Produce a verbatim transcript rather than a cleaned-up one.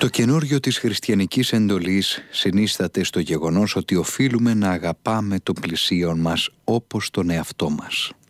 Το καινούριο της χριστιανικής εντολής συνίσταται στο γεγονός ότι οφείλουμε να αγαπάμε τον πλησίον μας όπως τον εαυτό μας.